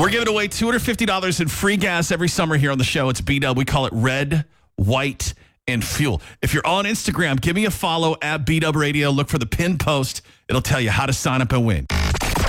We're giving away $250 in free gas every summer here on the show. It's B-Dub. We call it Red, White, and Fuel. If you're on Instagram, give me a follow at B-Dub Radio. Look for the pinned post. It'll tell you how to sign up and win.